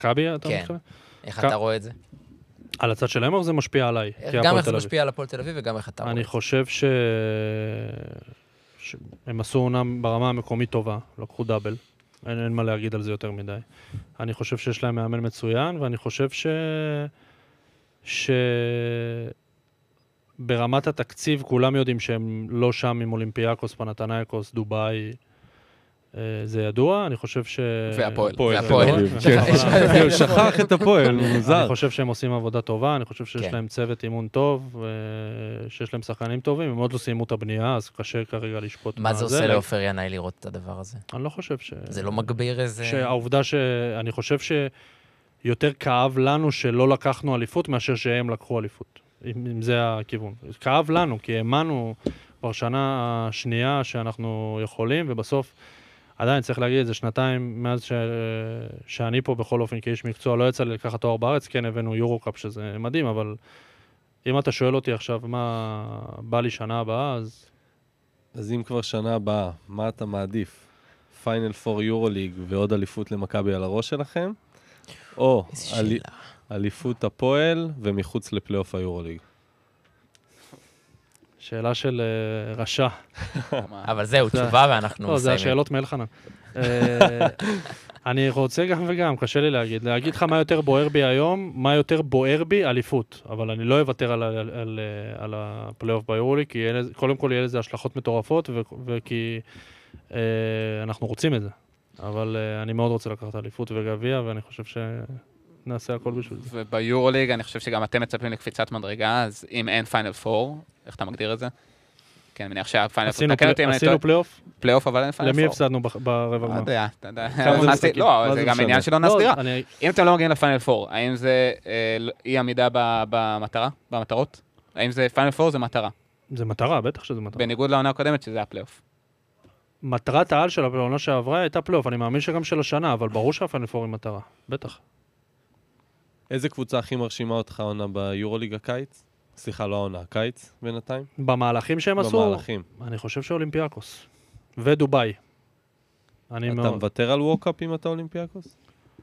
מכבי, אתה כן. מתכוון? איך אתה רואה את זה? על הצד שלהם או זה משפיע עליי? גם איך זה משפיע על הפועל תל אביב וגם איך אתה רואה את זה. אני חושב שהם עשו עונה ברמה המקומית טובה, לקחו דאבל. אין מה להגיד על זה יותר מדי. אני חושב שיש להם מאמן מצוין, ואני חושב ברמת התקציב כולם יודעים שהם לא שם עם אולימפיאקוס, פנתנייקוס, דובאי, זה ידוע, אני חושב והפועל. הוא שכח את הפועל, הוא מוזר. אני חושב שהם עושים עבודה טובה, אני חושב שיש להם צוות אימון טוב, שיש להם שחקנים טובים, הם עוד לא סיימו את הבנייה, אז קשה כרגע לשפוט מה זה עושה לאופר ינאי לראות את הדבר הזה? אני לא חושב זה לא מגביר איזה... שהעובדה שאני חושב שיותר כאב לנו שלא לקחנו אליפות מאשר שהם לקחו אליפות, אם זה הכיוון. כאב לנו, כי האמנו כבר שנה השנייה שאנחנו יכולים, ובסוף עדיין צריך להגיד את זה, שנתיים מאז שאני פה בכל אופן כאיש מקצוע, לא יצא לי לקחת תואר בארץ, כן הבאנו יורו-קאפ שזה מדהים, אבל אם אתה שואל אותי עכשיו מה בא לי שנה הבאה, אז אם כבר שנה הבאה, מה אתה מעדיף? פיינל 4 יורו-ליג ועוד אליפות למכבי על הראש שלכם? או אליפות הפועל ומחוץ לפלייאוף היורו-ליג? שאלה של רשע. אבל זהו, תשובה ואנחנו מסיימים. לא, זה השאלות מאלחנן. אני רוצה גם וגם, קשה לי להגיד. להגיד לך מה יותר בוער בי היום, מה יותר בוער בי, אליפות. אבל אני לא אוותר על הפלייאוף ביורוליג, כי קודם כל יהיה לזה השלכות מטורפות, וכי אנחנו רוצים את זה. אבל אני מאוד רוצה לקחת אליפות וגביע, ואני חושב נעשה הכל בשביל זה. וביורוליג אני חושב שגם אתם מצפים לקפיצת מדרגה, אז אם אין פיינל 4, איך אתה מגדיר את זה? כן, אני מניח שהפיינל 4... עשינו פלייאוף? פלייאוף, אבל אין פיינל 4. למי הפסדנו ברבע גמר? אתה יודע. לא, זה גם עניין שלא נסדירה. אם אתם לא מגיעים לפיינל 4, האם זה אי עמידה במטרות? האם זה פיינל 4 זה מטרה? זה מטרה, בטח שזה מטרה. בניגוד לעונה הקודמת שזה הפלייאוף. מטרת העל של העונה שעברה הייתה פלייאוף, אני מאמין שגם של השנה, אבל ברור שהפיינל 4 היא מטרה, בטח. איזה קבוצה הכי מרשימה אותך עונה ביורוליג הקיץ? סליחה, לא העונה, הקיץ בינתיים? במהלכים שהם עשו? במהלכים. אני חושב שאולימפיאקוס. ודובאי. אתה מוותר על ווקאפ אם אתה אולימפיאקוס?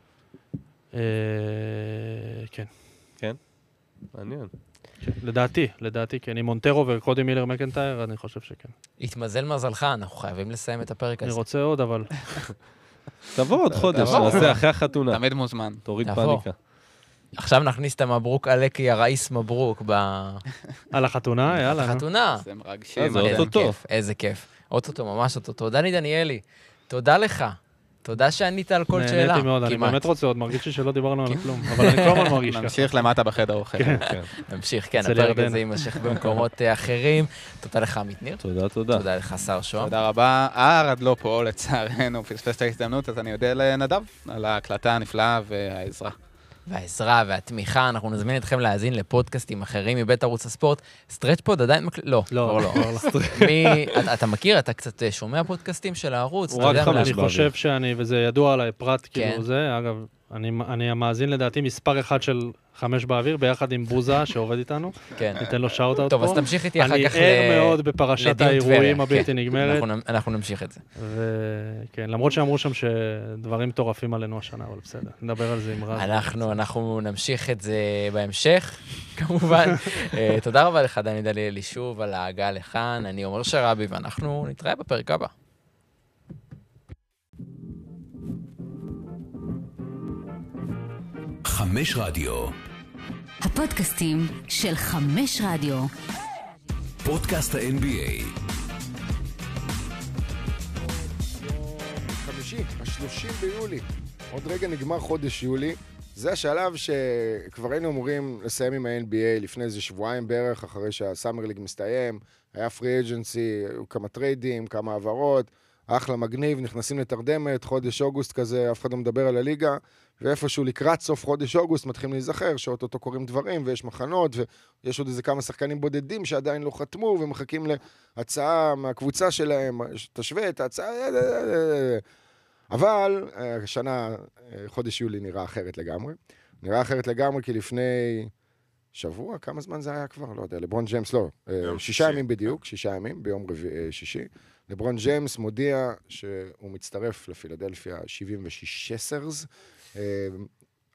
כן. כן? מעניין. לדעתי, כן. עם מונטרו וקודי מילר מקנטייר, אני חושב שכן. התמזל מזלך, אנחנו חייבים לסיים את הפרק הזה. אני רוצה עוד, אבל... תבוא עוד חודש, נעשה אחרי החתונה. תמיד מוזמן. תוריד פאניקה. עכשיו נכניס את המברוק עלקי, הראיס מברוק על החתונה, יאללה. על החתונה. זה מרגשים. זה אוטוטו. איזה כיף. אוטוטו, ממש אוטוטו. דני דניאלי, תודה לך. תודה שענית על כל שאלה. נהניתי מאוד, אני באמת רוצה עוד, מרגיש לי שלא דיברנו על כלום. אבל אני כל הזמן מרגיש ככה. נמשיך למטה בחדר אוכל. נמשיך, כן, הפרק הזה יימשך במקומות אחרים. תודה לך, עמית ניר. תודה. תודה לך, שר שוהם. תודה רבה. ארד לא פה, לצערנו, פספס את ההזדמנות, אז אני יודע לנדב על ההקלטה הנפלאה והעזרה. והעזרה והתמיכה, אנחנו נזמין אתכם להאזין לפודקאסטים אחרים מבית ערוץ הספורט. סטרץ' פוד עדיין לא. אתה מכיר, אתה קצת שומע פודקאסטים של הערוץ? הוא רק 5 אני חושב וזה ידוע עליי, פרט כאילו זה, אגב, אני המאזין לדעתי מספר אחד של 5 באוויר, ביחד עם בוזה שעובד איתנו. ניתן לו שאוט-אוט פה. טוב, אז תמשיך איתי אחר כך אני ער מאוד בפרשת האירועים הבלתי נגמרת. אנחנו נמשיך את זה. וכן, למרות שאמרו שם שדברים מטורפים עלינו השנה, אבל בסדר, נדבר על זה עם רז. אנחנו נמשיך את זה בהמשך, כמובן. תודה רבה לך, דני דניאלי, שוב על ההגעה לכאן. אני עומר שרבי, ואנחנו נתראה בפרק הבא. 5 רדיו. הפודקאסטים של 5 רדיו. פודקאסט ה-NBA. חמישי, 30 ביולי. עוד רגע נגמר חודש יולי. זה השלב שכבר היינו אמורים לסיים עם ה-NBA לפני איזה שבועיים בערך, אחרי שהסאמר ליג מסתיים. היה פרי אג'נסי, כמה טריידים, כמה העברות. אחלה מגניב, נכנסים לתרדמת, חודש אוגוסט כזה, אף אחד לא מדבר על הליגה, ואיפשהו לקראת סוף חודש אוגוסט מתחילים להיזכר, שאוטוטו קוראים דברים, ויש מחנות, ויש עוד איזה כמה שחקנים בודדים שעדיין לא חתמו, ומחכים להצעה מהקבוצה שלהם, תשווה את ההצעה, אבל השנה, חודש יולי נראה אחרת לגמרי. נראה אחרת לגמרי, כי לפני שבוע, כמה זמן זה היה כבר? לא יודע, לברון ג'יימס, לא, 6 ימים בדיוק, 6 ימים, ביום שישי. לברון ג'יימס מודיע שהוא מצטרף לפילדלפיה 76 סרס,